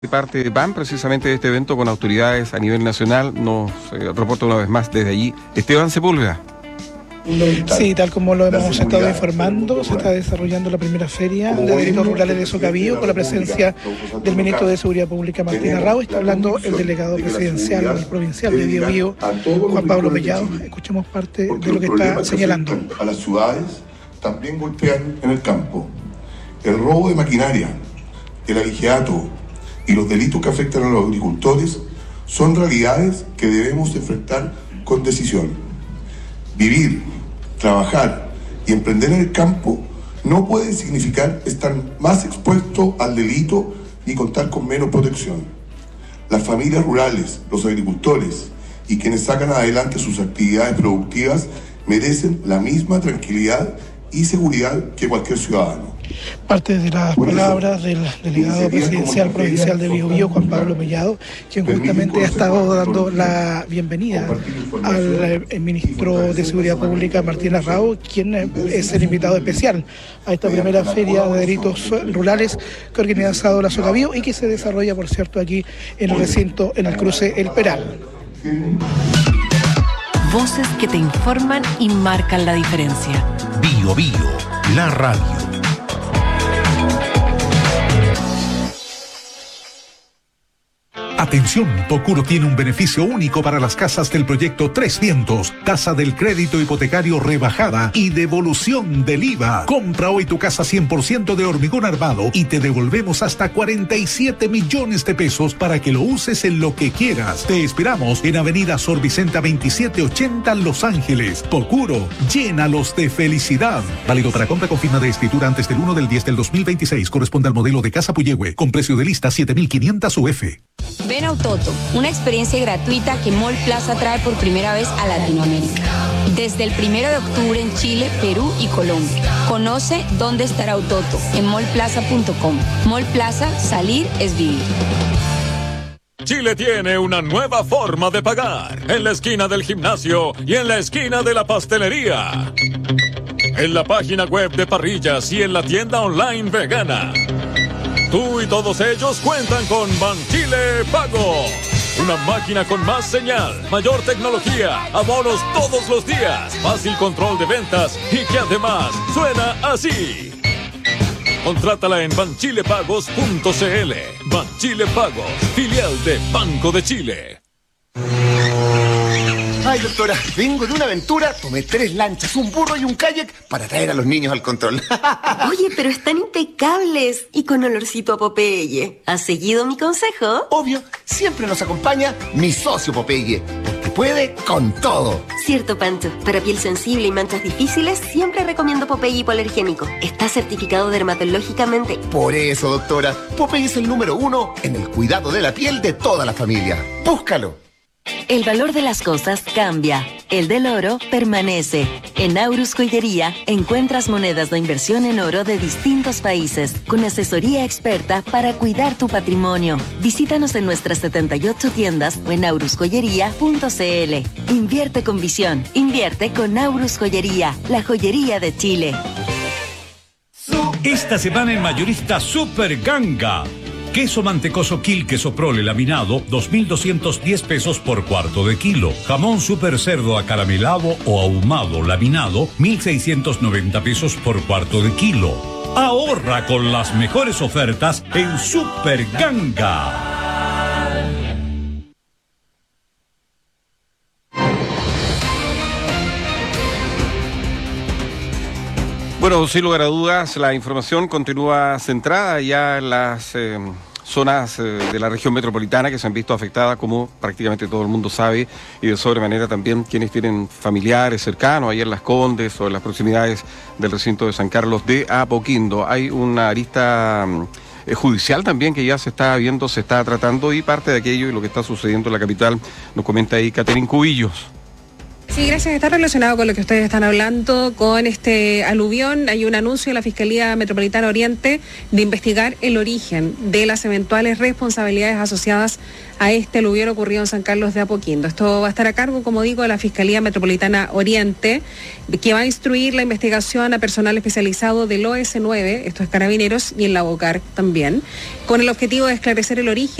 Parte van precisamente de este evento con autoridades a nivel nacional. Nos reporta una vez más desde allí Esteban Sepúlveda. Sí, tal como lo hemos estado informando, se está desarrollando la primera feria de delitos rurales de Socavío con la presencia del ministro de Seguridad Pública Martín Arrau. Está hablando el delegado presidencial provincial de Biobío, Juan Pablo Mellado. Escuchemos parte de lo que está señalando. A las ciudades también golpean en el campo. El robo de maquinaria, el abigeato y los delitos que afectan a los agricultores son realidades que debemos enfrentar con decisión. Vivir, trabajar y emprender en el campo no puede significar estar más expuesto al delito ni contar con menos protección. Las familias rurales, los agricultores y quienes sacan adelante sus actividades productivas merecen la misma tranquilidad y seguridad que cualquier ciudadano. Parte de las palabras del delegado presidencial provincial de Biobío, Juan Pablo Mellado, quien justamente ha estado dando la bienvenida al ministro de Seguridad Pública, Martín Arrau, quien es el invitado especial a esta primera feria de delitos rurales que ha organizado la Socavío y que se desarrolla, por cierto, aquí en el recinto, en el cruce El Peral. Voces que te informan y marcan la diferencia. Biobío, la radio. Atención, Pocuro tiene un beneficio único para las casas del proyecto 300, tasa del crédito hipotecario rebajada y devolución del IVA. Compra hoy tu casa 100% de hormigón armado y te devolvemos hasta 47 millones de pesos para que lo uses en lo que quieras. Te esperamos en Avenida Sor Vicenta 2780, Los Ángeles. Pocuro, llénalos de felicidad. Válido para compra con firma de escritura antes del 1/10/2026. Corresponde al modelo de casa Puyehue, con precio de lista 7.500 UF. Ven a Ototo, una experiencia gratuita que Mall Plaza trae por primera vez a Latinoamérica. Desde el 1 de octubre en Chile, Perú y Colombia. Conoce dónde estará Ototo en mallplaza.com. Mall Plaza, salir es vivir. Chile tiene una nueva forma de pagar. En la esquina del gimnasio y en la esquina de la pastelería. En la página web de Parrillas y en la tienda online vegana. Tú y todos ellos cuentan con Banchile Pago. Una máquina con más señal, mayor tecnología, abonos todos los días, fácil control de ventas y que además suena así. Contrátala en banchilepagos.cl. Banchile Pagos, filial de Banco de Chile. Ay, doctora, vengo de una aventura, tomé 3 lanchas, un burro y un kayak para traer a los niños al control. Oye, pero están impecables y con olorcito a Popeye. ¿Has seguido mi consejo? Obvio, siempre nos acompaña mi socio Popeye, porque puede con todo. Cierto, Pancho. Para piel sensible y manchas difíciles, siempre recomiendo Popeye hipoalergénico. Está certificado dermatológicamente. Por eso, doctora, Popeye es el número 1 en el cuidado de la piel de toda la familia. Búscalo. El valor de las cosas cambia. El del oro permanece. En Aurus Joyería encuentras monedas de inversión en oro de distintos países, con asesoría experta para cuidar tu patrimonio. Visítanos en nuestras 78 tiendas o en aurusjoyería.cl. Invierte con visión. Invierte con Aurus Joyería, la joyería de Chile. Esta semana en Mayorista Super Ganga. Queso mantecoso Quil Queso Prole laminado, 2.210 pesos por cuarto de kilo. Jamón super cerdo acaramelado o ahumado laminado, 1.690 pesos por cuarto de kilo. Ahorra con las mejores ofertas en Super Ganga. Bueno, sin lugar a dudas, la información continúa centrada ya en las zonas de la región metropolitana que se han visto afectadas, como prácticamente todo el mundo sabe, y de sobremanera también quienes tienen familiares cercanos, ahí en Las Condes o en las proximidades del recinto de San Carlos de Apoquindo. Hay una arista judicial también que ya se está viendo, se está tratando, y parte de aquello y lo que está sucediendo en la capital nos comenta ahí Catherine Cubillos. Sí, gracias. Está relacionado con lo que ustedes están hablando, con este aluvión. Hay un anuncio de la Fiscalía Metropolitana Oriente de investigar el origen de las eventuales responsabilidades asociadas a este aluvión ocurrido en San Carlos de Apoquindo. Esto va a estar a cargo, como digo, de la Fiscalía Metropolitana Oriente, que va a instruir la investigación a personal especializado del OS9, esto es Carabineros, y en la BOCAR también, con el objetivo de esclarecer el origen